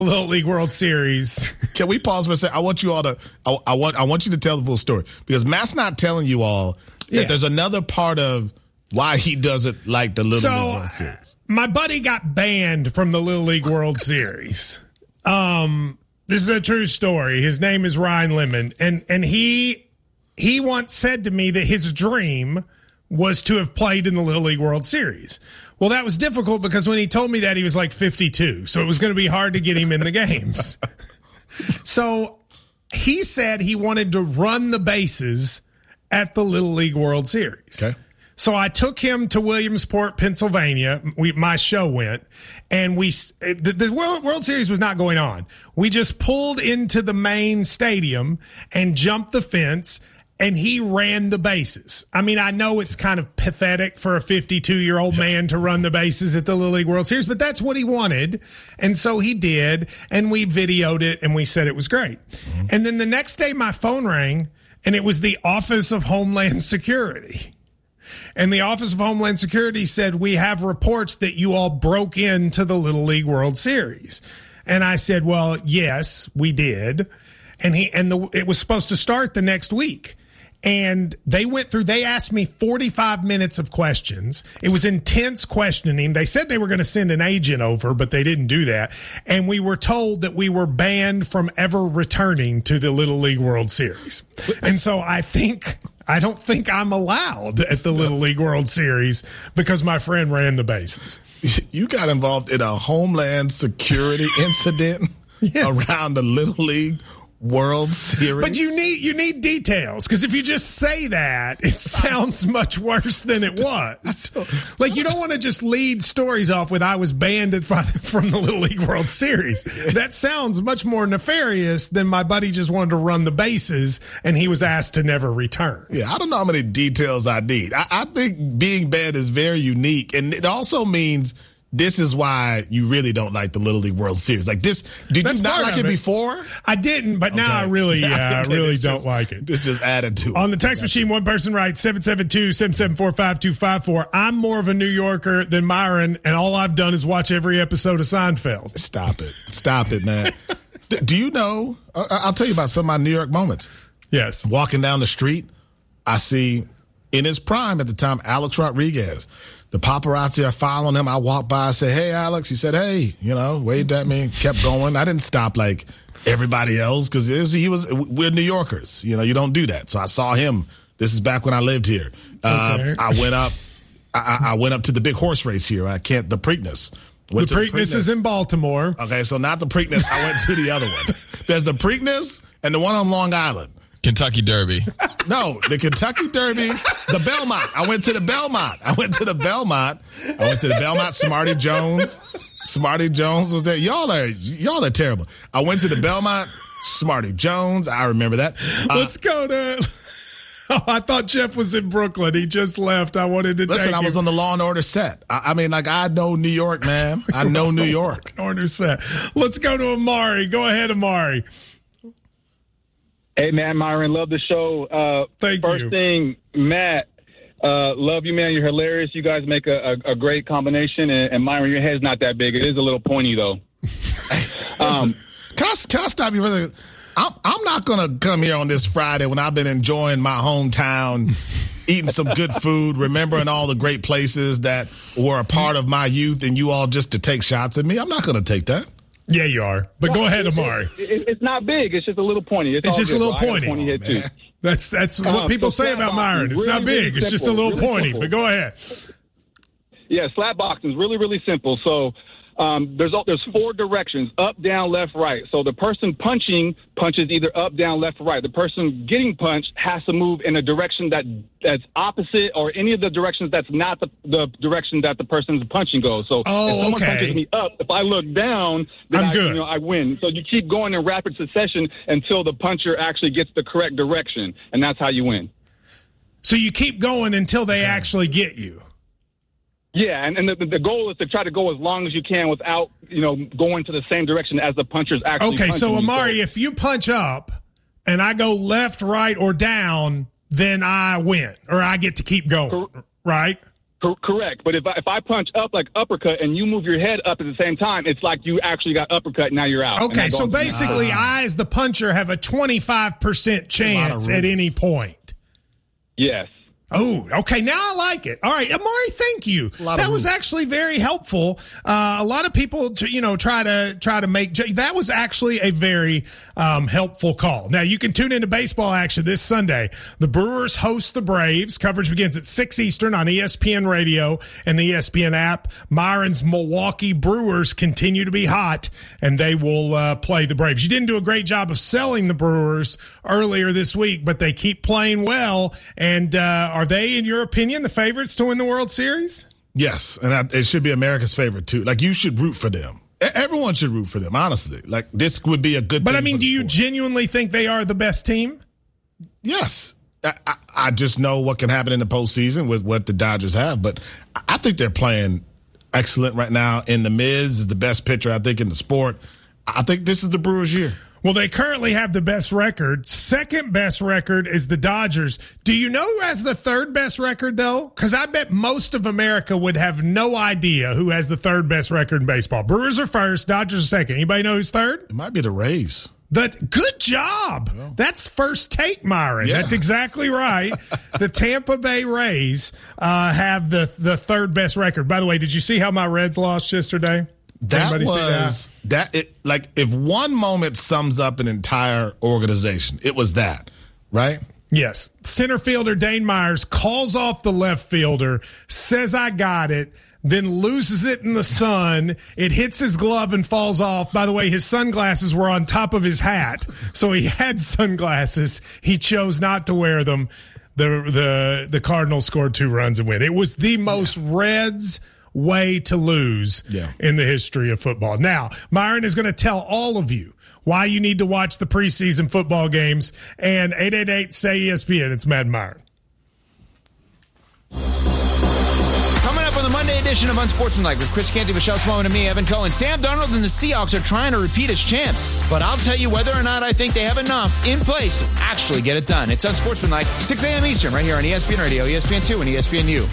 Little League World Series. Can we pause for a second? I want you all to. I want you to tell the full story because Matt's not telling you all that there's another part of why he doesn't like the Little League World Series. My buddy got banned from the Little League World Series. This is a true story. His name is Ryan Lemon, and he once said to me that his dream was to have played in the Little League World Series. Well, that was difficult because when he told me that, he was like 52. So it was going to be hard to get him in the games. So he said he wanted to run the bases at the Little League World Series. Okay. So I took him to Williamsport, Pennsylvania. My show went, and the World Series was not going on. We just pulled into the main stadium and jumped the fence, and he ran the bases. I mean, I know it's kind of pathetic for a 52-year-old man to run the bases at the Little League World Series, but that's what he wanted. And so he did, and we videoed it, and we said it was great. Mm-hmm. And then the next day, my phone rang, and it was the Office of Homeland Security. And the Office of Homeland Security said, we have reports that you all broke into the Little League World Series. And I said, well, yes, we did. And it was supposed to start the next week. And they asked me 45 minutes of questions. It was intense questioning. They said they were going to send an agent over, but they didn't do that. And we were told that we were banned from ever returning to the Little League World Series. And so I don't think I'm allowed at the Little League World Series because my friend ran the bases. You got involved in a Homeland Security incident around the Little League World Series. But you need details, because if you just say that, it sounds much worse than it was. Like, you don't want to just lead stories off with I was banned from the Little League World Series. That sounds much more nefarious than my buddy just wanted to run the bases and he was asked to never return. Yeah, I don't know how many details I need. I think being banned is very unique, and it also means this is why you really don't like the Little League World Series. Like this, did you not like it before? I didn't, but now I really don't like it. It's just added to it. On the text machine, one person writes 772-774-5254. I'm more of a New Yorker than Myron, and all I've done is watch every episode of Seinfeld. Stop it, man. Do you know? I'll tell you about some of my New York moments. Yes, walking down the street, I see in his prime at the time Alex Rodriguez. The paparazzi are following him. I walked by, I said, hey, Alex. He said, hey, waved at me, kept going. I didn't stop like everybody else because we're New Yorkers. You don't do that. So I saw him. This is back when I lived here. Okay. I went up to the big horse race here. The Preakness. The Preakness is in Baltimore. Okay, so not the Preakness. I went to the other one. There's the Preakness and the one on Long Island. Kentucky Derby. No, the Kentucky Derby, the Belmont. I went to the Belmont. Smarty Jones was there. Y'all are terrible. I went to the Belmont. Smarty Jones. I remember that. Let's go to. Oh, I thought Jeff was in Brooklyn. He just left. I wanted to listen. I was on the Law and Order set. I know New York, man. I know New York. Order set. Let's go to Amari. Go ahead, Amari. Hey, man, Myron, love the show. Thank you. First thing, Matt, love you, man. You're hilarious. You guys make a great combination. And Myron, your head's not that big. It is a little pointy, though. Can I stop you really? I'm not going to come here on this Friday when I've been enjoying my hometown, eating some good food, remembering all the great places that were a part of my youth, and you all just to take shots at me. I'm not going to take that. Yeah, you are. But go ahead, Amari. It's not big. It's just a little pointy. It's just good, a little pointy. Pointy head too. That's what people say about Myron. It's not big. It's just a little pointy. But go ahead. Yeah, slap boxing is really, really simple. So there's four directions: up, down, left, right. So the person punching punches either up, down, left, or right. The person getting punched has to move in a direction that's opposite or any of the directions that's not the direction that the person's punching goes. So if someone punches me up, if I look down, then I win. So you keep going in rapid succession until the puncher actually gets the correct direction, and that's how you win. So you keep going until they actually get you. Yeah, and the goal is to try to go as long as you can without, going to the same direction as the puncher's actually punching. Okay, so Amari, if you punch up and I go left, right, or down, then I win, or I get to keep going, right? Correct. But if I punch up like uppercut and you move your head up at the same time, it's like you actually got uppercut and now you're out. Okay, so basically I, as the puncher, have a 25% chance at any point. Yes. Oh, okay. Now I like it. All right, Amari, thank you. That was actually very helpful. A lot of people, try to make. That was actually a very helpful call. Now you can tune into baseball action this Sunday. The Brewers host the Braves. Coverage begins at 6 Eastern on ESPN Radio and the ESPN app. Myron's Milwaukee Brewers continue to be hot, and they will play the Braves. You didn't do a great job of selling the Brewers earlier this week, but they keep playing well. And are they, in your opinion, the favorites to win the World Series? Yes, and it should be America's favorite, too. Like, you should root for them. Everyone should root for them, honestly. Like, this would be a good thing. But, I mean, do you genuinely think they are the best team? Yes. I just know what can happen in the postseason with what the Dodgers have. But I think they're playing excellent right now. And The Miz is the best pitcher, I think, in the sport. I think this is the Brewers' year. Well, they currently have the best record. Second best record is the Dodgers. Do you know who has the third best record, though? Because I bet most of America would have no idea who has the third best record in baseball. Brewers are first, Dodgers are second. Anybody know who's third? It might be the Rays. Good job. Well, that's first take, Myron. Yeah. That's exactly right. The Tampa Bay Rays have the third best record. By the way, did you see how my Reds lost yesterday? If one moment sums up an entire organization, it was that, right? Yes. Center fielder Dane Myers calls off the left fielder, says, I got it, then loses it in the sun. It hits his glove and falls off. By the way, his sunglasses were on top of his hat, so he had sunglasses. He chose not to wear them. The Cardinals scored 2 runs and win. It was the most Reds way to lose in the history of football. Now, Myron is going to tell all of you why you need to watch the preseason football games. And 888-SAY-ESPN, it's Matt and Myron. Coming up on the Monday edition of Unsportsmanlike with Chris Canty, Michelle Smallman, and me, Evan Cohen. Sam Darnold and the Seahawks are trying to repeat as champs, but I'll tell you whether or not I think they have enough in place to actually get it done. It's Unsportsmanlike, 6 a.m. Eastern, right here on ESPN Radio, ESPN2, and ESPNU.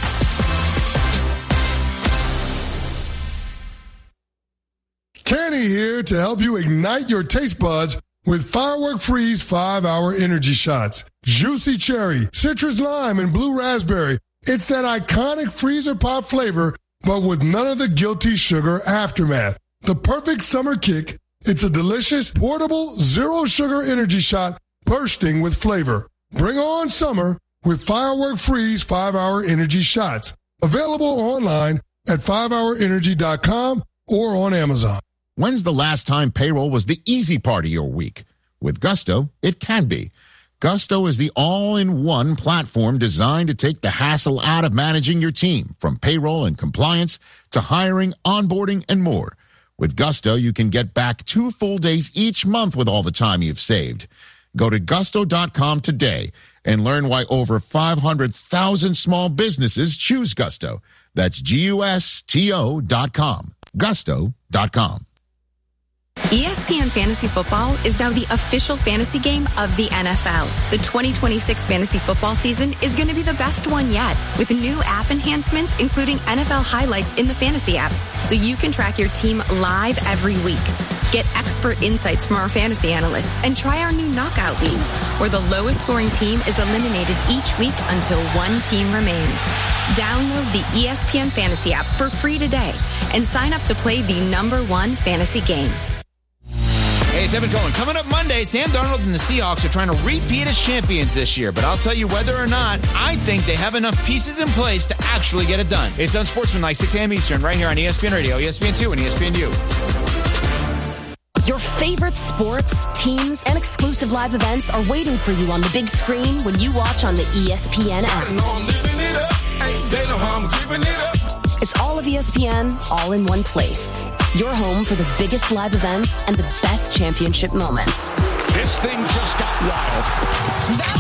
Kenny here to help you ignite your taste buds with Firework Freeze 5-Hour Energy Shots. Juicy cherry, citrus lime, and blue raspberry. It's that iconic freezer pop flavor, but with none of the guilty sugar aftermath. The perfect summer kick. It's a delicious, portable, zero-sugar energy shot bursting with flavor. Bring on summer with Firework Freeze 5-Hour Energy Shots. Available online at 5hourenergy.com or on Amazon. When's the last time payroll was the easy part of your week? With Gusto, it can be. Gusto is the all-in-one platform designed to take the hassle out of managing your team, from payroll and compliance to hiring, onboarding, and more. With Gusto, you can get back 2 full days each month with all the time you've saved. Go to gusto.com today and learn why over 500,000 small businesses choose Gusto. That's GUSTO.com. Gusto.com. ESPN Fantasy Football is now the official fantasy game of the NFL. The 2026 fantasy football season is going to be the best one yet, with new app enhancements, including NFL highlights in the fantasy app, so you can track your team live every week. Get expert insights from our fantasy analysts and try our new knockout leagues, where the lowest scoring team is eliminated each week until one team remains. Download the ESPN Fantasy app for free today and sign up to play the #1 fantasy game. Hey, it's Evan Cohen. Coming up Monday, Sam Darnold and the Seahawks are trying to repeat as champions this year, but I'll tell you whether or not I think they have enough pieces in place to actually get it done. It's Unsportsmanlike, 6 a.m. Eastern, right here on ESPN Radio, ESPN2, and ESPNU. Your favorite sports, teams, and exclusive live events are waiting for you on the big screen when you watch on the ESPN app. They know how I'm giving it up. It's all of ESPN, all in one place. Your home for the biggest live events and the best championship moments. This thing just got wild. That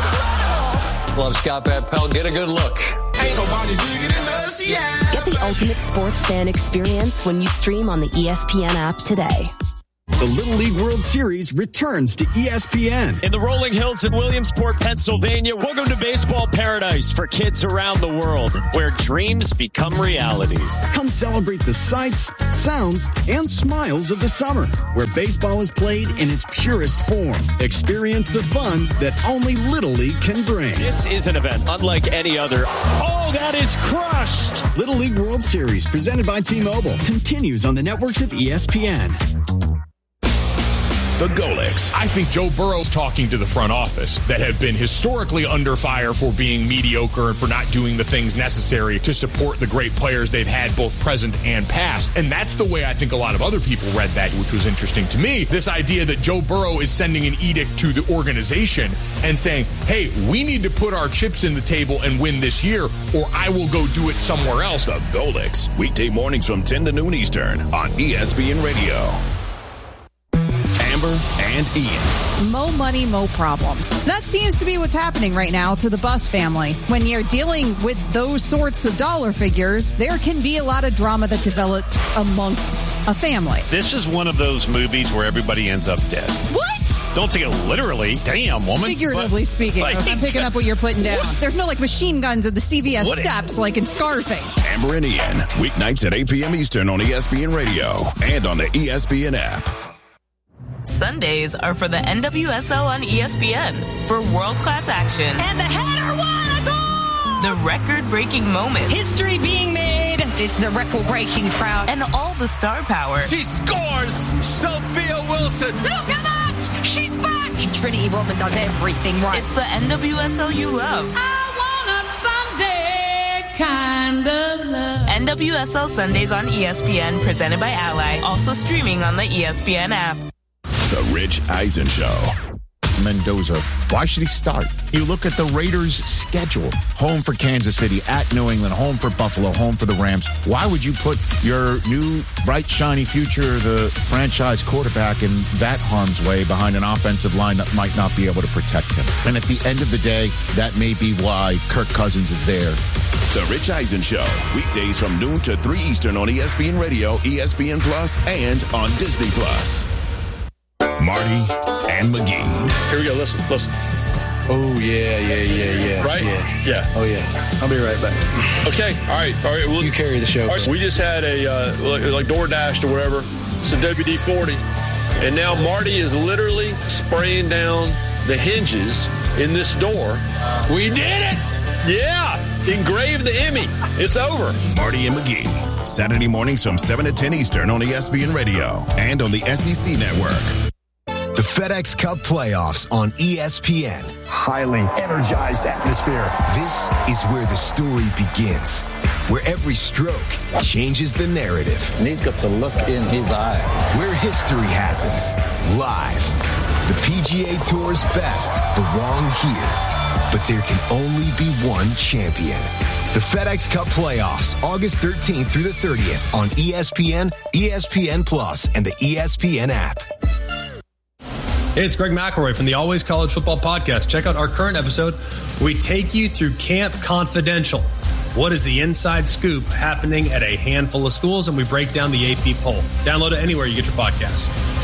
was incredible. Love Scott Van Pelt. Get a good look. Ain't nobody bigger than us, yeah. Get the ultimate sports fan experience when you stream on the ESPN app today. The Little League World Series returns to ESPN. In the rolling hills of Williamsport, Pennsylvania, welcome to baseball paradise for kids around the world, where dreams become realities. Come celebrate the sights, sounds, and smiles of the summer, where baseball is played in its purest form. Experience the fun that only Little League can bring. This is an event unlike any other. Oh, that is crushed! Little League World Series, presented by T-Mobile, continues on the networks of ESPN. The Golics. I think Joe Burrow's talking to the front office that have been historically under fire for being mediocre and for not doing the things necessary to support the great players they've had both present and past. And that's the way I think a lot of other people read that, which was interesting to me. This idea that Joe Burrow is sending an edict to the organization and saying, hey, we need to put our chips in the table and win this year, or I will go do it somewhere else. The Golics, weekday mornings from 10 to noon Eastern on ESPN Radio. Amber and Ian. Mo money, mo problems. That seems to be what's happening right now to the Buss family. When you're dealing with those sorts of dollar figures, there can be a lot of drama that develops amongst a family. This is one of those movies where everybody ends up dead. What? Don't take it literally. Damn, woman. Figuratively speaking. I'm picking up what you're putting down. What? There's no machine guns at the CVS steps like in Scarface. Amber and Ian, weeknights at 8 p.m. Eastern on ESPN Radio and on the ESPN app. Sundays are for the NWSL on ESPN for world-class action. And the header won a goal! The record-breaking moments. History being made. It's a record-breaking crowd. And all the star power. She scores! Sophia Wilson! Look at that! She's back! Trinity Rodman does everything right. It's the NWSL you love. I want a Sunday kind of love. NWSL Sundays on ESPN, presented by Ally. Also streaming on the ESPN app. The Rich Eisen Show. Mendoza. Why should he start? You look at the Raiders' schedule. Home for Kansas City, at New England, home for Buffalo, home for the Rams. Why would you put your new, bright, shiny future, the franchise quarterback, in that harm's way behind an offensive line that might not be able to protect him? And at the end of the day, that may be why Kirk Cousins is there. The Rich Eisen Show. Weekdays from noon to 3 Eastern on ESPN Radio, ESPN Plus, and on Disney Plus. Marty and McGee. Here we go. Listen. Oh, yeah. Right? Yeah. Oh, yeah. I'll be right back. Okay. All right. Well, you carry the show. All right, so we just had a, like DoorDash or whatever. It's a WD-40. And now Marty is literally spraying down the hinges in this door. We did it! Yeah! Engraved the Emmy. It's over. Marty and McGee. Saturday mornings from 7 to 10 Eastern on ESPN Radio and on the SEC Network. The FedEx Cup playoffs on ESPN. Highly energized atmosphere. This is where the story begins, where every stroke changes the narrative. And he's got the look in his eye. Where history happens, live. The PGA Tour's best belong here, but there can only be one champion. The FedEx Cup playoffs, August 13th through the 30th on ESPN, ESPN Plus, and the ESPN app. Hey, it's Greg McElroy from the Always College Football Podcast. Check out our current episode. We take you through Camp Confidential. What is the inside scoop happening at a handful of schools? And we break down the AP poll. Download it anywhere you get your podcasts.